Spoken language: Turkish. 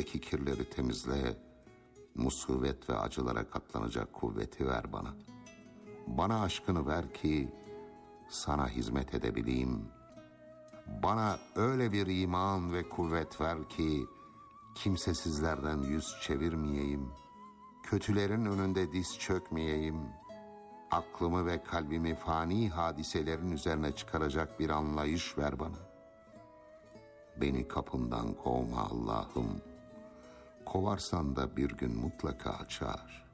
içimdeki kirleri temizle, musibet ve acılara katlanacak kuvveti ver bana. Bana aşkını ver ki sana hizmet edebileyim. Bana öyle bir iman ve kuvvet ver ki kimsesizlerden yüz çevirmeyeyim. Kötülerin önünde diz çökmeyeyim. Aklımı ve kalbimi fani hadiselerin üzerine çıkaracak bir anlayış ver bana. Beni kapından kovma Allah'ım. Kovarsan da bir gün mutlaka çağır.